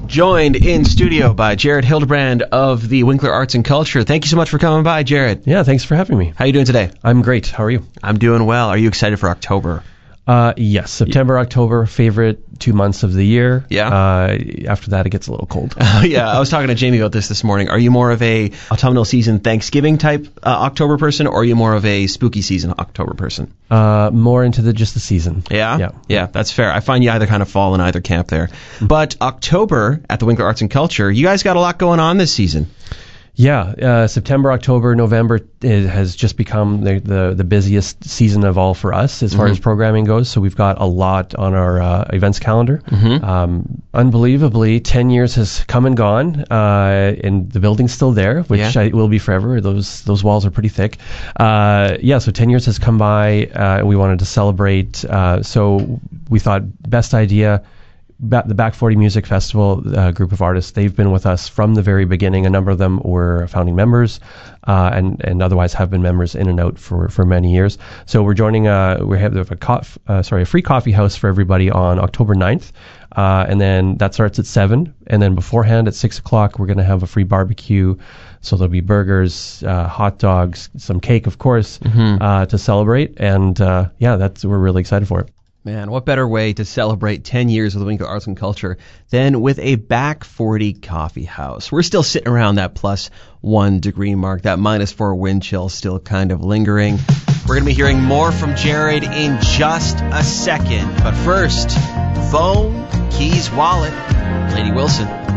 Joined in studio by Jared Hildebrand of the Winkler Arts and Culture. Thank you so much for coming by, Jared. Yeah, thanks for having me. How are you doing today? I'm great. How are you? I'm doing well. Are you excited for October? Yes. September, October, favorite 2 months of the year. Yeah. After that, it gets a little cold. Yeah, I was talking to Jamie about this morning. Are you more of a autumnal season Thanksgiving type October person, or are you more of a spooky season October person? More into just the season. Yeah? Yeah, that's fair. I find you either kind of fall in either camp there. But October at the Winkler Arts and Culture, you guys got a lot going on this season. Yeah, September, October, November has just become the busiest season of all for us as far as programming goes. So we've got a lot on our events calendar. Unbelievably, 10 years has come and gone, and the building's still there, which will be forever. Those walls are pretty thick. So 10 years has come by, and we wanted to celebrate. So we thought best idea. The Back 40 Music Festival group of artists, they've been with us from the very beginning. A number of them were founding members and otherwise have been members in and out for many years. So we're joining, we have a free coffee house for everybody on October 9th. And then that starts at 7. And then beforehand at 6 o'clock, we're going to have a free barbecue. So there'll be burgers, hot dogs, some cake, of course, to celebrate. And we're really excited for it. Man, what better way to celebrate 10 years of the Winkler Arts and Culture than with a Back 40 coffee house? We're still sitting around that plus 1 degree mark, that -4 wind chill still kind of lingering. We're going to be hearing more from Jared in just a second. But first, phone, keys, wallet, Lady Wilson.